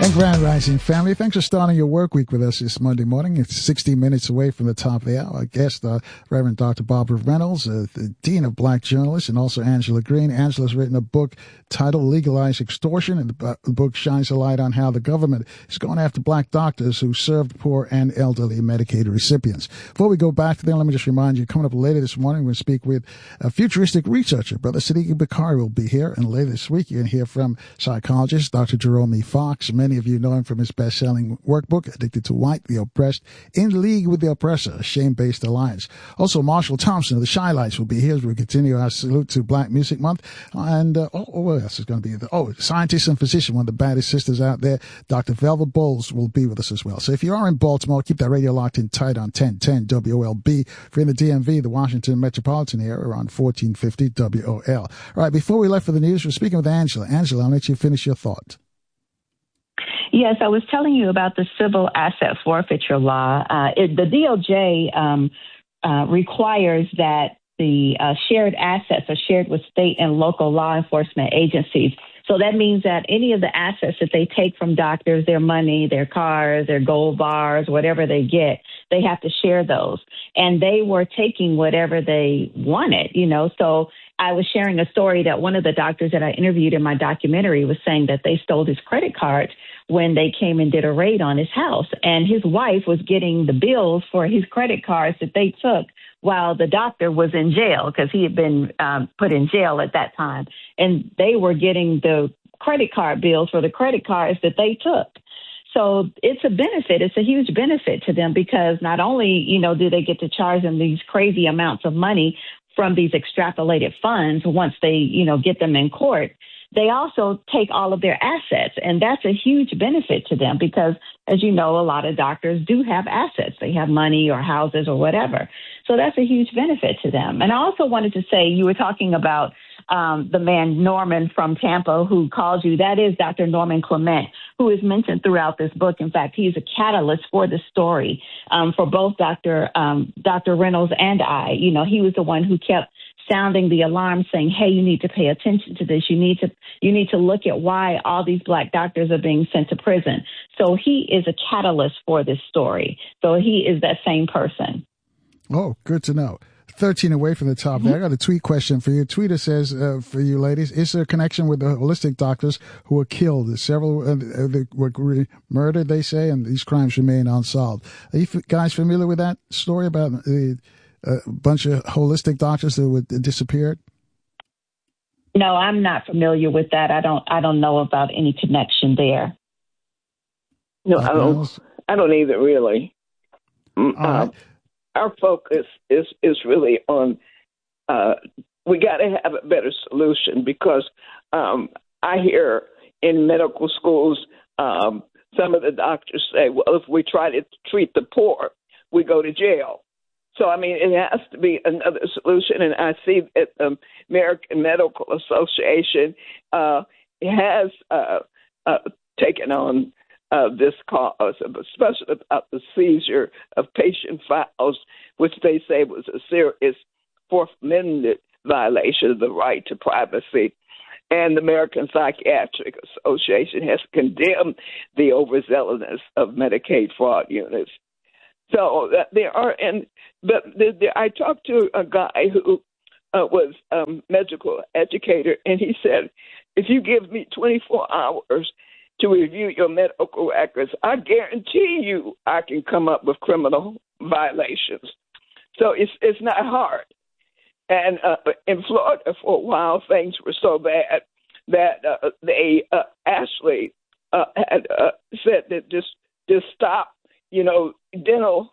And Grand Rising family, thanks for starting your work week with us this Monday morning. It's 60 minutes away from the top of the hour. Our guest, Reverend Dr. Barbara Reynolds, the Dean of Black Journalists, and also Angela Green. Angela's written a book titled Legalize Extortion, and the book shines a light on how the government is going after black doctors who served poor and elderly Medicaid recipients. Before we go back to them, let me just remind you, coming up later this morning, we're going to speak with a futuristic researcher. Brother Siddiq Bakari will be here, and later this week, you can hear from psychologist Dr. Jerome E. Fox. Many of you know him from his best-selling workbook, Addicted to White, The Oppressed, In League with the Oppressor, a Shame-Based Alliance. Also, Marshall Thompson of the Shy Lights will be here as we continue our salute to Black Music Month. And what else is going to be? Scientist and physician, one of the baddest sisters out there, Dr. Velva Bowles will be with us as well. So if you are in Baltimore, keep that radio locked in tight on 1010 WOLB. If you're in the DMV, the Washington metropolitan area, on 1450 WOL. All right, before we left for the news, we're speaking with Angela. Angela, I'll let you finish your thought. Yes, I was telling you about the civil asset forfeiture law. The DOJ requires that the shared assets are shared with state and local law enforcement agencies. So that means that any of the assets that they take from doctors, their money, their cars, their gold bars, whatever they get, they have to share those. And they were taking whatever they wanted, So I was sharing a story that one of the doctors that I interviewed in my documentary was saying that they stole his credit card when they came and did a raid on his house. And his wife was getting the bills for his credit cards that they took while the doctor was in jail, because he had been put in jail at that time. And they were getting the credit card bills for the credit cards that they took. So it's a benefit. It's a huge benefit to them because not only, do they get to charge them these crazy amounts of money from these extrapolated funds once they, get them in court, they also take all of their assets. And that's a huge benefit to them because, as you know, a lot of doctors do have assets. They have money or houses or whatever. So that's a huge benefit to them. And I also wanted to say, you were talking about the man Norman from Tampa who called you. That is Dr. Norman Clement, who is mentioned throughout this book. In fact, he's a catalyst for the story for both Dr. Reynolds and I. He was the one who kept sounding the alarm saying, hey, you need to pay attention to this. You need to look at why all these black doctors are being sent to prison. So he is a catalyst for this story. So he is that same person. Oh, good to know. 13 away from the top there. I got a tweet question for you. Tweeter says, for you ladies, is there a connection with the holistic doctors who were killed? Several were murdered, they say, and these crimes remain unsolved. Are you guys familiar with that story about a bunch of holistic doctors that disappeared? No, I'm not familiar with that. I don't know about any connection there. No, I don't either, really. Right. Our focus is really on we got to have a better solution because I hear in medical schools some of the doctors say, well, if we try to treat the poor, we go to jail. So, it has to be another solution. And I see that the American Medical Association has taken on this cause, especially about the seizure of patient files, which they say was a serious Fourth Amendment violation of the right to privacy. And the American Psychiatric Association has condemned the overzealousness of Medicaid fraud units. So there are, I talked to a guy who was a medical educator, and he said, if you give me 24 hours to review your medical records, I guarantee you I can come up with criminal violations. So it's not hard. And in Florida for a while, things were so bad that they actually had said that just stop, dental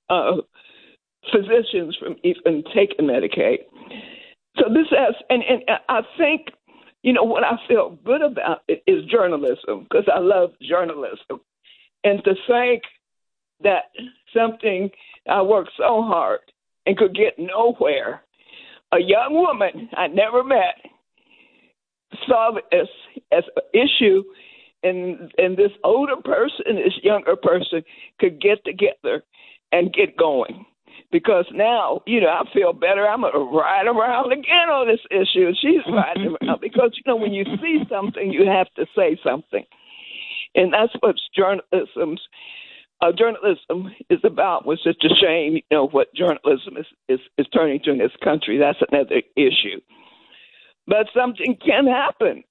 physicians from even taking Medicaid. So this has, and I think, what I feel good about it is journalism, because I love journalism. And to think that something I worked so hard and could get nowhere, a young woman I never met saw it as an issue, and this older person, this younger person could get together and get going. Because now, I feel better. I'm going to ride around again on this issue. She's riding around because, when you see something, you have to say something. And that's what journalism is about. Was such a shame, what journalism is turning to in this country. That's another issue. But something can happen.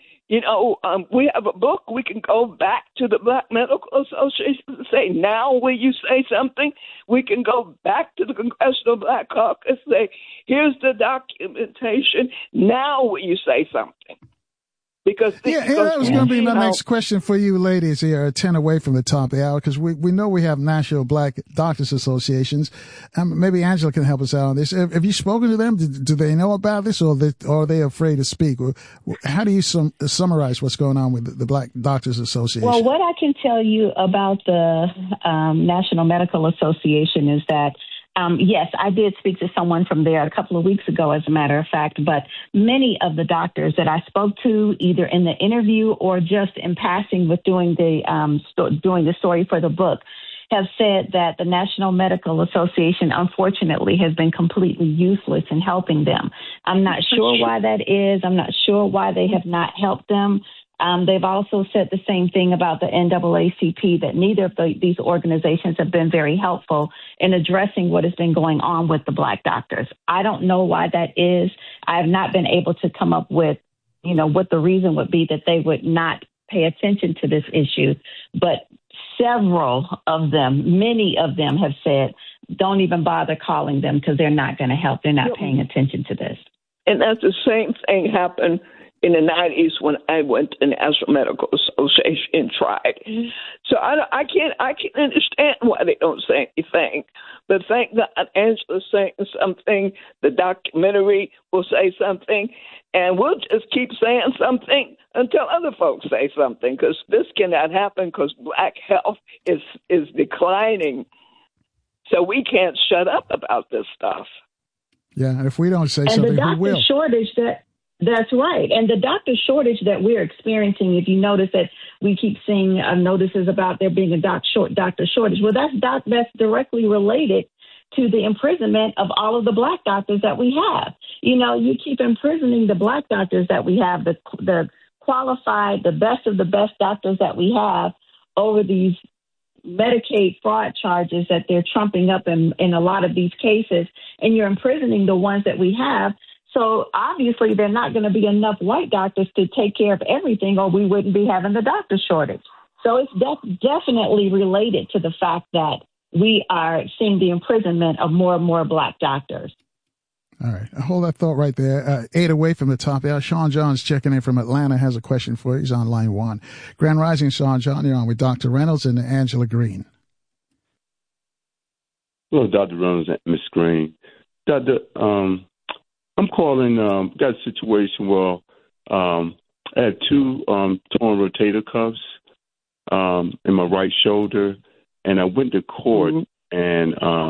We have a book. We can go back to the Black Medical Association and say, now will you say something? We can go back to the Congressional Black Caucus and say, here's the documentation. Now will you say something? Because that was going to be my next question for you ladies here, 10 away from the top of the hour, because we know we have National Black Doctors Associations. Maybe Angela can help us out on this. Have you spoken to them? Do they know about this, or are they afraid to speak? How do you summarize what's going on with the Black Doctors Association? Well, what I can tell you about the National Medical Association is that yes, I did speak to someone from there a couple of weeks ago, as a matter of fact, but many of the doctors that I spoke to, either in the interview or just in passing with doing the story for the book, have said that the National Medical Association, unfortunately, has been completely useless in helping them. I'm not sure why that is. I'm not sure why they have not helped them. They've also said the same thing about the NAACP, that neither of these organizations have been very helpful in addressing what has been going on with the Black doctors. I don't know why that is. I have not been able to come up with, what the reason would be that they would not pay attention to this issue. But several of them, many of them have said, don't even bother calling them because they're not going to help. They're not paying attention to this. And that's the same thing happened in the 90s when I went to the National Medical Association and tried. So I can't understand why they don't say anything. But thank God Angela's saying something. The documentary will say something. And we'll just keep saying something until other folks say something, because this cannot happen, because Black health is declining. So we can't shut up about this stuff. Yeah, and if we don't say something, who will? That's right. And the doctor shortage that we're experiencing, if you notice that we keep seeing notices about there being a doctor shortage, well, that's directly related to the imprisonment of all of the Black doctors that we have. You keep imprisoning the Black doctors that we have, the qualified, the best of the best doctors that we have, over these Medicaid fraud charges that they're trumping up in a lot of these cases, and you're imprisoning the ones that we have. So obviously there are not going to be enough white doctors to take care of everything, or we wouldn't be having the doctor shortage. So it's definitely related to the fact that we are seeing the imprisonment of more and more Black doctors. All right. Hold that thought right there. 8 away from the top there. Sean John's checking in from Atlanta, has a question for you. He's on line 1. Grand Rising, Sean John. You're on with Dr. Reynolds and Angela Green. Hello, Dr. Reynolds and Ms. Green. Doctor, I'm calling, got a situation where I had 2 torn rotator cuffs in my right shoulder, and I went to court, and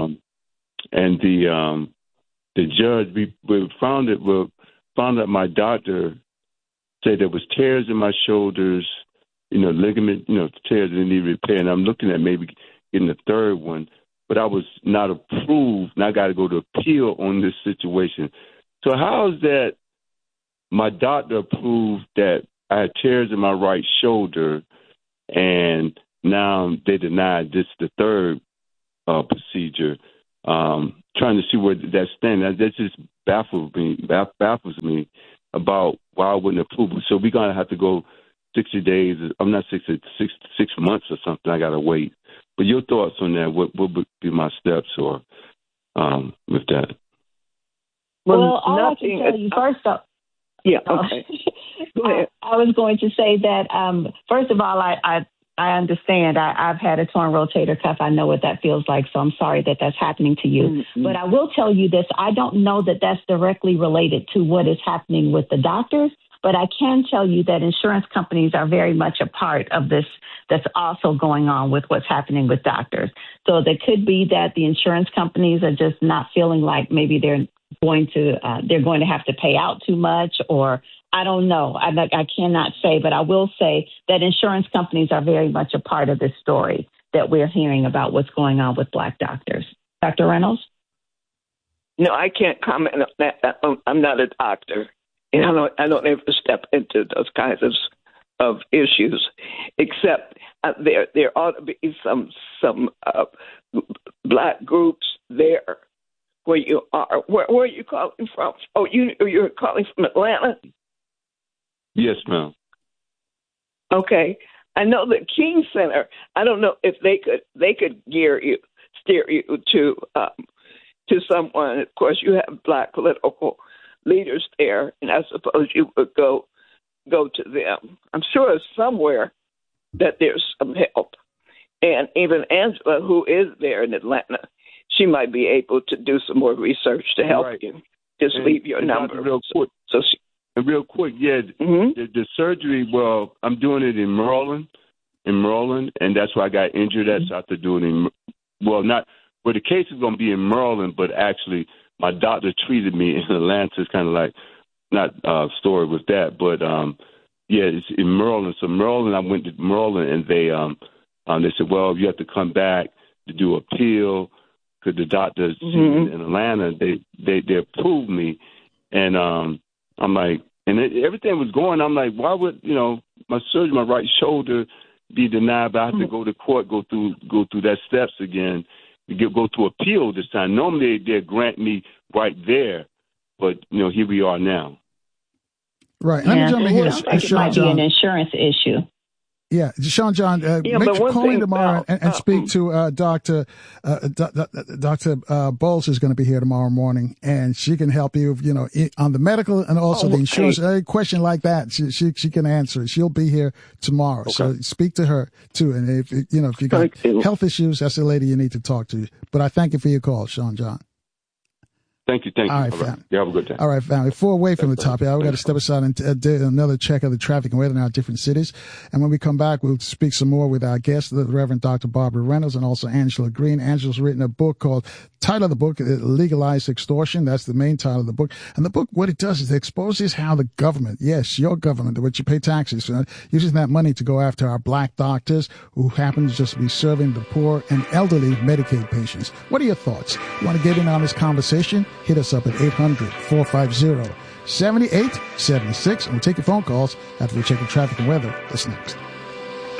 the judge, we found out my doctor said there was tears in my shoulders, ligament, tears that need repair, and I'm looking at maybe getting a third one, but I was not approved, and I got to go to appeal on this situation. So how is that my doctor approved that I had tears in my right shoulder, and now they denied this, the third procedure? Trying to see where that stands. That just baffles me about why I wouldn't approve it. So we're going to have to go 60 days. I'm not 6 months or something. I got to wait. But your thoughts on that, what would be my steps or with that? Well, all I can tell you first off. Yeah, okay. Go ahead. I was going to say that, first of all, I understand. I've had a torn rotator cuff. I know what that feels like, so I'm sorry that that's happening to you. Mm-hmm. But I will tell you this. I don't know that that's directly related to what is happening with the doctors, but I can tell you that insurance companies are very much a part of this that's also going on with what's happening with doctors. So there could be that the insurance companies are just not feeling like maybe they're going to have to pay out too much, or I don't know. I cannot say, but I will say that insurance companies are very much a part of this story that we're hearing about what's going on with Black doctors. Dr. Reynolds? No, I can't comment on that. I'm not a doctor, and I don't ever step into those kinds of issues, except there ought to be some black groups there where you are. Where are you calling from? Oh, you're calling from Atlanta? Yes, ma'am. Okay. I know the King Center. I don't know if they could steer you to someone. Of course, you have black political leaders there, and I suppose you would go to them. I'm sure somewhere that there's some help. And even Angela, who is there in Atlanta, she might be able to do some more research to help you. Just leave your number. Real quick, the surgery, well, I'm doing it in Maryland, and that's where I got injured at, so I have to do it the case is going to be in Maryland, but actually my doctor treated me in Atlanta. It's kind of like, not a story with that, but it's in Maryland. So Maryland, I went to Maryland, and they said, well, you have to come back to do appeal, because the doctors in Atlanta, they approved me, and I'm like, and everything was going. I'm like, why would my surgery, my right shoulder, be denied? But I have to go to court, go through that steps again, go to appeal this time. Normally they grant me right there, but here we are now. Right. Let me jump in here. It might be an insurance issue. Yeah, Sean John, make sure call in tomorrow and speak to Dr. Bowles is going to be here tomorrow morning, and she can help you, on the medical and also the insurance. Any question like that, she can answer it. She'll be here tomorrow, so speak to her too. And if you got health issues, that's the lady you need to talk to. But I thank you for your call, Sean John. Thank you. All right, family. You have a good day. All right, family. Before away from the topic, we got to step aside and do another check of the traffic and weather in our different cities. And when we come back, we'll speak some more with our guest, the Reverend Dr. Barbara Reynolds, and also Angela Green. Angela's written a book called, title of the book, Legalized Extortion. That's the main title of the book. And the book, what it does is it exposes how the government, yes, your government, which you pay taxes, uses that money to go after our black doctors who happen to just be serving the poor and elderly Medicaid patients. What are your thoughts? You want to get in on this conversation? Hit us up at 800-450-7876. And we'll take your phone calls after we check the traffic and weather. That's next.